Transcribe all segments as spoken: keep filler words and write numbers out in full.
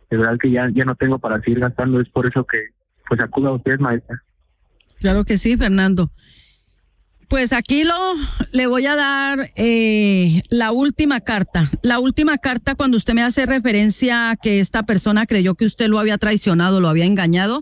de verdad que ya, ya no tengo para seguir gastando, es por eso que pues acudo a usted, maestra. Claro que sí, Fernando. Pues aquí lo le voy a dar eh, la última carta. La última carta cuando usted me hace referencia a que esta persona creyó que usted lo había traicionado, lo había engañado.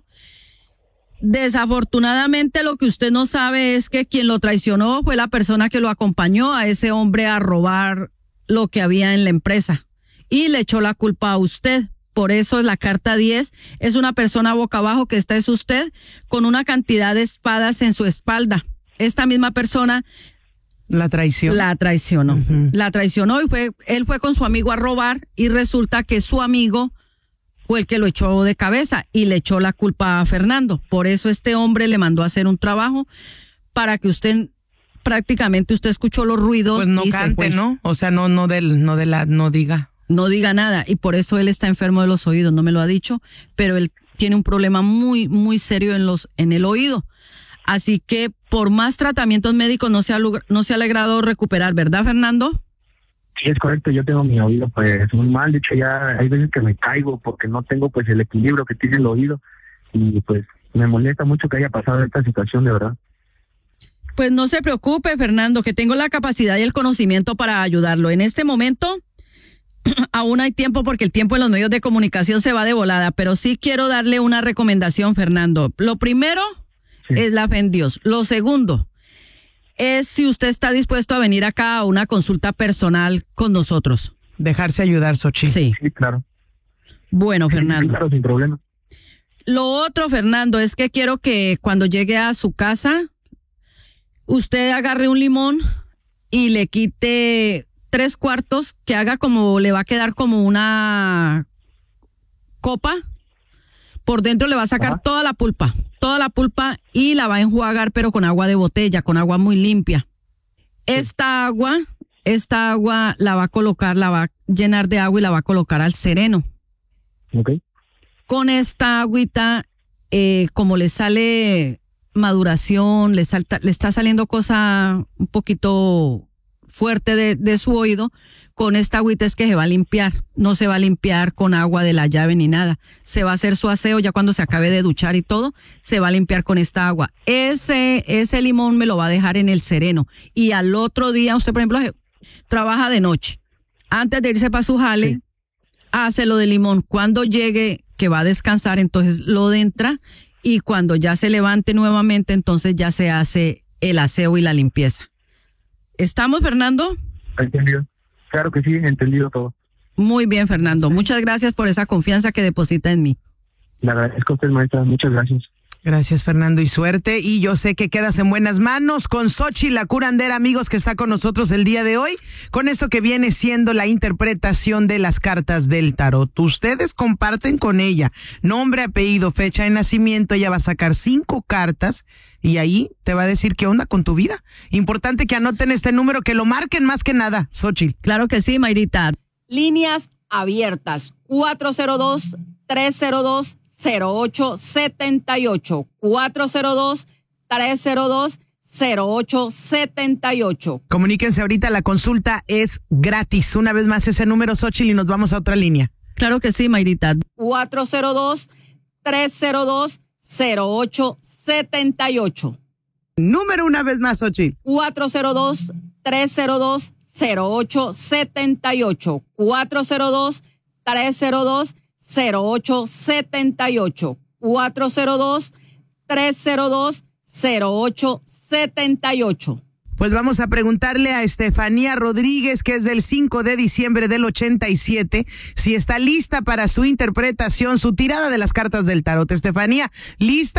Desafortunadamente lo que usted no sabe es que quien lo traicionó fue la persona que lo acompañó a ese hombre a robar lo que había en la empresa y le echó la culpa a usted. Por eso la carta diez es una persona boca abajo, que esta es usted, con una cantidad de espadas en su espalda. Esta misma persona la traicionó. La traicionó. Uh-huh. La traicionó y fue, él fue con su amigo a robar y resulta que su amigo fue el que lo echó de cabeza y le echó la culpa a Fernando. Por eso este hombre le mandó a hacer un trabajo para que usted, prácticamente usted escuchó los ruidos. Pues no y cante, se fue. ¿no? O sea, no, no del, no de la, no diga. No diga nada y por eso él está enfermo de los oídos, no me lo ha dicho, pero él tiene un problema muy, muy serio en los, en el oído. Así que por más tratamientos médicos no se ha, no se ha logrado recuperar, ¿verdad, Fernando? Sí, es correcto, yo tengo mi oído pues muy mal, de hecho ya hay veces que me caigo porque no tengo pues el equilibrio que tiene el oído y pues me molesta mucho que haya pasado esta situación, de verdad. Pues no se preocupe, Fernando, que tengo la capacidad y el conocimiento para ayudarlo. En este momento aún hay tiempo porque el tiempo en los medios de comunicación se va de volada, pero sí quiero darle una recomendación, Fernando. Lo primero sí. es la fe en Dios. Lo segundo es si usted está dispuesto a venir acá a una consulta personal con nosotros. Dejarse ayudar, Xochitl. Sí. Sí, claro. Bueno, Fernando. Sí, claro, sin problema. Lo otro, Fernando, es que quiero que cuando llegue a su casa, usted agarre un limón y le quite tres cuartos, que haga como, le va a quedar como una copa. Por dentro le va a sacar Ajá. toda la pulpa, toda la pulpa y la va a enjuagar, pero con agua de botella, con agua muy limpia. Sí. Esta agua, esta agua la va a colocar, la va a llenar de agua y la va a colocar al sereno. Okay. Con esta agüita, eh, como le sale maduración, le, salta, le está saliendo cosa un poquito fuerte de, de su oído, con esta agüita es que se va a limpiar. No se va a limpiar con agua de la llave ni nada. Se va a hacer su aseo ya cuando se acabe de duchar y todo, se va a limpiar con esta agua. Ese, ese limón me lo va a dejar en el sereno. Y al otro día, usted por ejemplo trabaja de noche. Antes de irse para su jale, sí. hace lo de limón. Cuando llegue, que va a descansar, entonces lo entra. Y cuando ya se levante nuevamente, entonces ya se hace el aseo y la limpieza. ¿Estamos, Fernando? Entendido. Claro que sí, entendido todo. Muy bien, Fernando. Muchas gracias por esa confianza que deposita en mí. Le agradezco a usted, maestra. Muchas gracias. Gracias, Fernando, y suerte. Y yo sé que quedas en buenas manos con Xochitl, la curandera, amigos, que está con nosotros el día de hoy, con esto que viene siendo la interpretación de las cartas del tarot. Ustedes comparten con ella nombre, apellido, fecha de nacimiento. Ella va a sacar cinco cartas y ahí te va a decir qué onda con tu vida. Importante que anoten este número, que lo marquen más que nada, Xochitl. Claro que sí, Mayrita. Líneas abiertas, cuatro cero dos, tres cero dos, cero ocho setenta y ocho, cuatro cero dos, tres cero dos, cero ocho setenta y ocho. Comuníquense ahorita, la consulta es gratis. Una vez más ese número, Xochitl, y nos vamos a otra línea. Claro que sí, Mayrita. cuatro cero dos, tres cero dos, cero ocho setenta y ocho. Número una vez más, Xochitl. cuatro cero dos, tres cero dos, cero ocho setenta y ocho. cuatro cero dos, tres cero dos, cero ocho setenta y ocho. cuatro cero dos, tres cero dos, cero ocho setenta y ocho. Pues vamos a preguntarle a Estefanía Rodríguez, que es del cinco de diciembre del ochenta y siete, si está lista para su interpretación, su tirada de las cartas del tarot. Estefanía, ¿lista?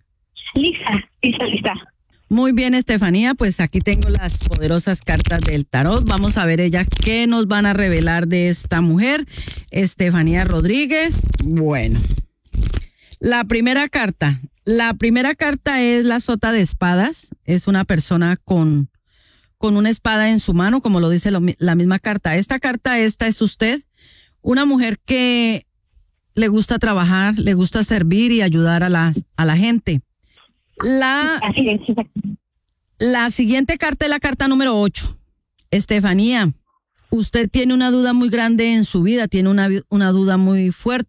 Lista, lista, lista. Muy bien, Estefanía, pues aquí tengo las poderosas cartas del tarot. Vamos a ver ella qué nos van a revelar de esta mujer, Estefanía Rodríguez. Bueno, la primera carta, la primera carta es la sota de espadas. Es una persona con, con una espada en su mano, como lo dice lo, la misma carta. Esta carta, esta es usted, una mujer que le gusta trabajar, le gusta servir y ayudar a la, a la gente. La, la siguiente carta es la carta número ocho. Estefanía, usted tiene una duda muy grande en su vida, tiene una, una duda muy fuerte.